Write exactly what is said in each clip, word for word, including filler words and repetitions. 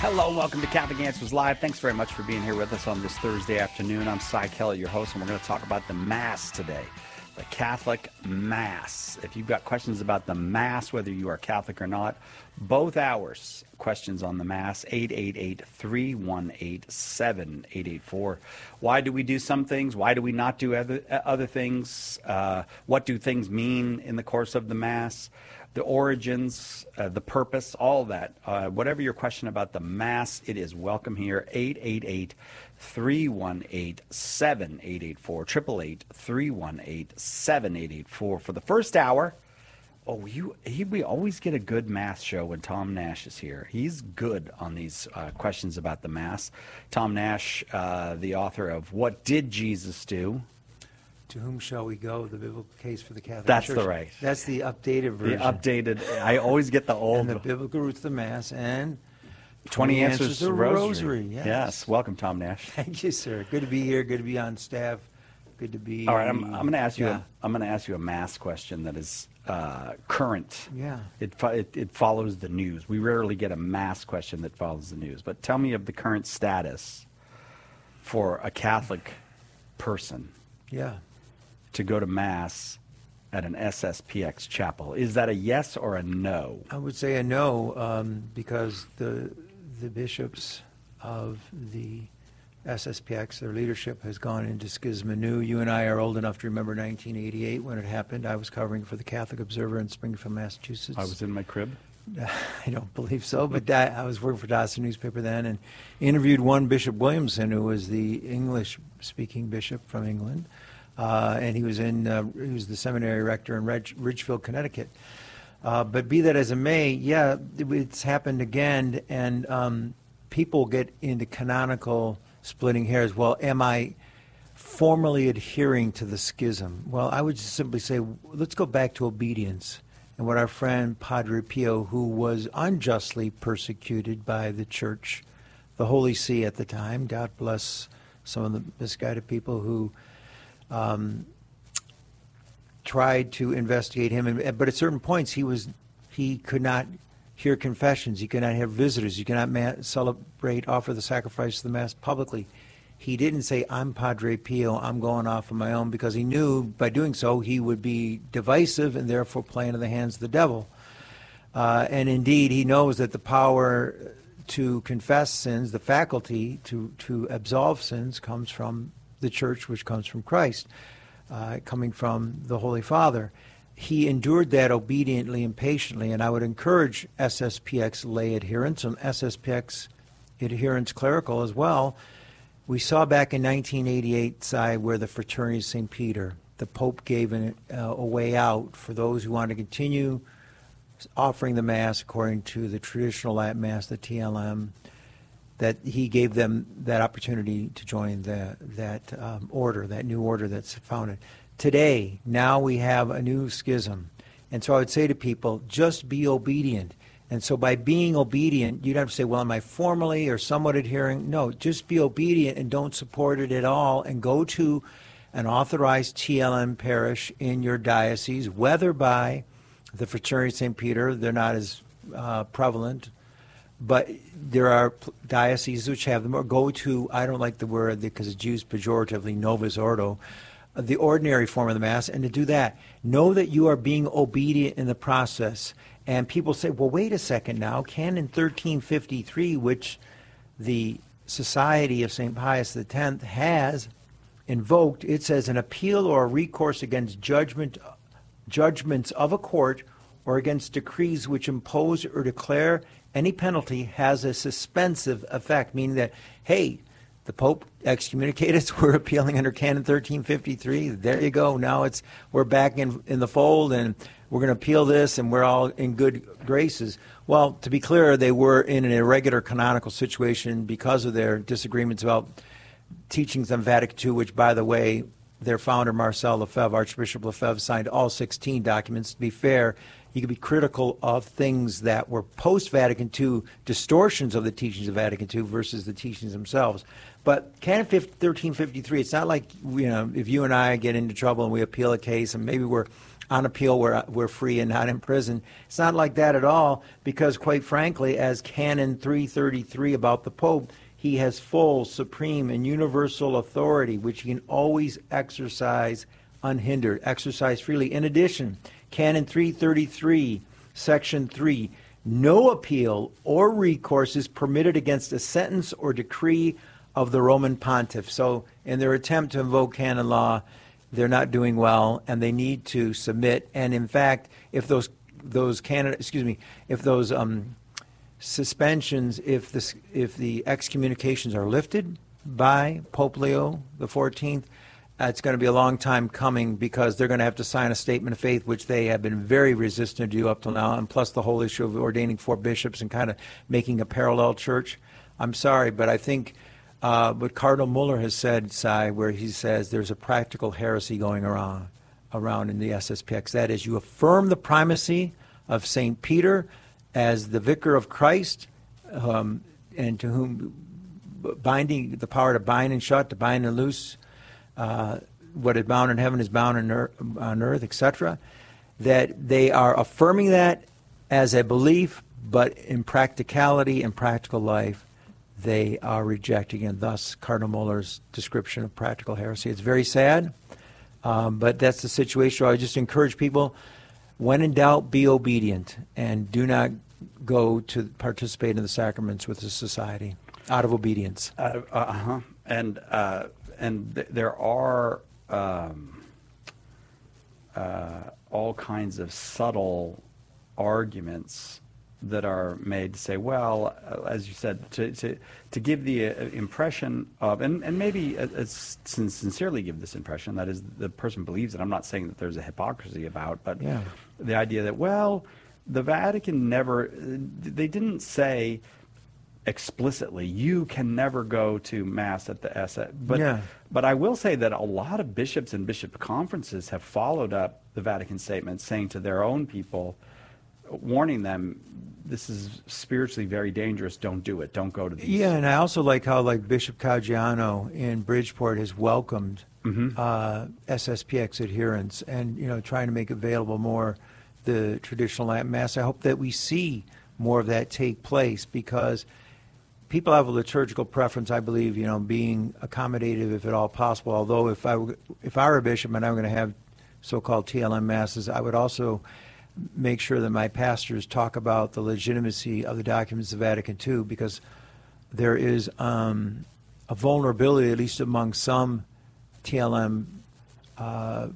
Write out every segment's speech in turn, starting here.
Hello, welcome to Catholic Answers Live. Thanks very much for being here with us on this Thursday afternoon. I'm Cy Kellett, your host, and we're going to talk about the Mass today, the Catholic Mass. If you've got questions about the Mass, whether you are Catholic or not, both hours, questions on the Mass, eight eight eight, three one eight, seven eight eight four. Why do we do some things? Why do we not do other, other things? Uh, what do things mean in the course of the Mass? The origins, uh, the purpose, all that. Uh, whatever your question about the Mass, it is welcome here. eight eight eight, three one eight, seven eight eight four. eight eight eight, three one eight, seven eight eight four. For the first hour, oh, you, he, we always get a good Mass show when Tom Nash is here. He's good on these uh, questions about the Mass. Tom Nash, uh, the author of What Did Jesus Do? To Whom Shall We Go? The Biblical Case for the Catholic That's Church. the right. That's the updated version. The updated. I always get the old. And the Biblical Roots of the Mass and twenty, twenty Answers, Answers to the Rosary. Rosary. Yes. yes. Welcome, Tom Nash. Thank you, sir. Good to be here. Good to be on staff. Good to be. All right, I'm, I'm going to ask you. Yeah. A, I'm going to ask you a Mass question that is uh, current. Yeah. It, fo- it it follows the news. We rarely get a Mass question that follows the news. But tell me of the current status for a Catholic person. Yeah. To go to Mass at an S S P X chapel. Is that a yes or a no? I would say a no, um, because the the bishops of the S S P X, their leadership has gone into schism anew. You and I are old enough to remember nineteen eighty-eight when it happened. I was covering for the Catholic Observer in Springfield, Massachusetts. I was in my crib. I don't believe so, but I, I was working for Dawson newspaper then and interviewed one Bishop Williamson, who was the English-speaking bishop from England. Uh, and he was in uh, he was the seminary rector in Ridge, Ridgefield, Connecticut. Uh, but be that as it may, yeah, it, it's happened again, and um, people get into canonical splitting hairs. Well, am I formally adhering to the schism? Well, I would just simply say, let's go back to obedience. And what our friend Padre Pio, who was unjustly persecuted by the Church, the Holy See at the time, God bless some of the misguided people who Um, tried to investigate him, and, but at certain points he was he could not hear confessions, he could not have visitors, he could not ma- celebrate, offer the sacrifice of the Mass publicly. He didn't say, I'm Padre Pio, I'm going off on my own, because he knew by doing so he would be divisive and therefore play into the hands of the devil. Uh, and indeed, he knows that the power to confess sins, the faculty to, to absolve sins, comes from the Church, which comes from Christ, uh, coming from the Holy Father. He endured that obediently and patiently, and I would encourage S S P X lay adherents and S S P X adherents clerical as well. We saw back in nineteen eighty-eight, side where the Fraternity of Saint Peter, the Pope gave an, uh, a way out for those who want to continue offering the Mass according to the traditional Latin Mass, the T L M, that he gave them that opportunity to join the, that um, order, that new order that's founded. Today, now we have a new schism. And so I would say to people, just be obedient. And so by being obedient, you don't have to say, well, am I formally or somewhat adhering? No, just be obedient and don't support it at all, and go to an authorized T L M parish in your diocese, whether by the Fraternity of Saint Peter, they're not as uh, prevalent, but there are dioceses which have them, or go to, I don't like the word because it's used pejoratively, novus ordo, the ordinary form of the Mass, and to do that. Know that you are being obedient in the process. And people say, well, wait a second now, Canon thirteen fifty-three, which the Society of Saint Pius the tenth has invoked, it says an appeal or a recourse against judgment, judgments of a court or against decrees which impose or declare any penalty has a suspensive effect, meaning that, hey, the Pope excommunicated us, we're appealing under Canon thirteen fifty-three, there you go, now it's we're back in, in the fold, and we're going to appeal this, and we're all in good graces. Well, to be clear, they were in an irregular canonical situation because of their disagreements about teachings on Vatican two, which, by the way, their founder, Marcel Lefebvre, Archbishop Lefebvre, signed all sixteen documents. To be fair, you could be critical of things that were post-Vatican two, distortions of the teachings of Vatican two versus the teachings themselves. But Canon thirteen fifty-three, it's not like, you know, if you and I get into trouble and we appeal a case and maybe we're on appeal we're, we're free and not in prison. It's not like that at all, because quite frankly, as Canon three thirty-three about the Pope, he has full, supreme, and universal authority, which he can always exercise unhindered, exercise freely. In addition, Canon three thirty-three, Section three, no appeal or recourse is permitted against a sentence or decree of the Roman pontiff. So in their attempt to invoke canon law, they're not doing well, and they need to submit. And in fact, if those those canon, excuse me, if those um, suspensions, if this, if the excommunications are lifted by Pope Leo the fourteenth, uh, it's going to be a long time coming, because they're going to have to sign a statement of faith, which they have been very resistant to do up till now. And plus the whole issue of ordaining four bishops and kind of making a parallel church. I'm sorry, but I think. Uh, what Cardinal Muller has said, Cy, where he says there's a practical heresy going around around in the S S P X. That is, you affirm the primacy of Saint Peter as the vicar of Christ, um, and to whom binding the power to bind and shut, to bind and loose, uh, what is bound in heaven is bound on earth, on earth, et cetera. That they are affirming that as a belief, but in practicality and practical life, they are rejecting, and thus Cardinal Muller's description of practical heresy. It's very sad, um, but that's the situation. I just encourage people, when in doubt, be obedient, and do not go to participate in the sacraments with the society out of obedience. Uh, uh-huh. And, uh, and th- there are um, uh, all kinds of subtle arguments that are made to say, well, uh, as you said, to to, to give the uh, impression of, and, and maybe uh, it's sincerely give this impression, that is, the person believes it. I'm not saying that there's a hypocrisy about, but yeah. the idea that, well, the Vatican never, they didn't say explicitly, you can never go to Mass at the S S. But, yeah. but I will say that a lot of bishops and bishop conferences have followed up the Vatican statement, saying to their own people, warning them, this is spiritually very dangerous, don't do it, don't go to these. Yeah, and I also like how like Bishop Caggiano in Bridgeport has welcomed mm-hmm. uh, S S P X adherents, and you know, trying to make available more the traditional Latin Mass. I hope that we see more of that take place, because people have a liturgical preference, I believe, you know, being accommodative if at all possible. Although if I were, if I were a bishop and I'm going to have so-called T L M Masses, I would also make sure that my pastors talk about the legitimacy of the documents of Vatican Two, because there is um, a vulnerability, at least among some T L M uh,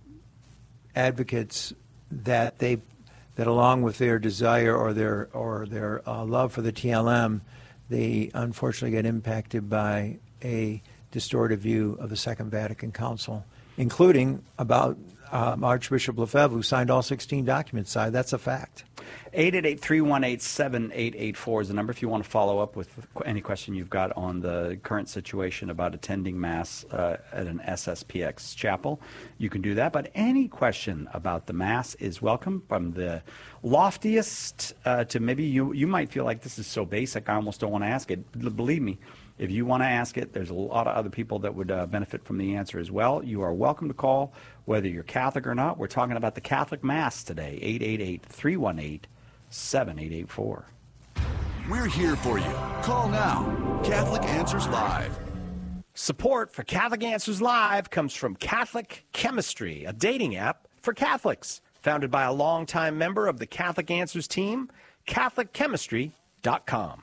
advocates, that they that along with their desire or their or their uh, love for the T L M, they unfortunately get impacted by a distorted view of the Second Vatican Council, including about Um, Archbishop Lefebvre, who signed all sixteen documents. Side, that's a fact. eight eight eight, three one eight, seven eight eight four is the number if you want to follow up with any question you've got on the current situation about attending Mass uh, at an S S P X chapel. You can do that, but any question about the Mass is welcome, from the loftiest uh, to maybe you, you might feel like this is so basic, I almost don't want to ask it. Believe me, if you want to ask it, there's a lot of other people that would uh, benefit from the answer as well. You are welcome to call, whether you're Catholic or not. We're talking about the Catholic Mass today, eight eight eight, three one eight, seven eight eight four. We're here for you. Call now. Catholic Answers Live. Support for Catholic Answers Live comes from Catholic Chemistry, a dating app for Catholics. Founded by a longtime member of the Catholic Answers team, Catholic Chemistry dot com.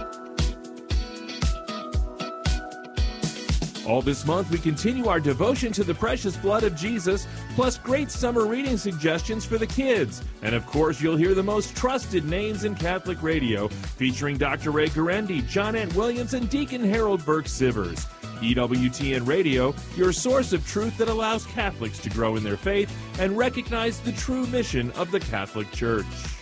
All this month, we continue our devotion to the precious blood of Jesus, plus great summer reading suggestions for the kids. And of course, you'll hear the most trusted names in Catholic radio, featuring Doctor Ray Guarendi, John Ant Williams, and Deacon Harold Burke-Sivers. E W T N Radio, your source of truth that allows Catholics to grow in their faith and recognize the true mission of the Catholic Church.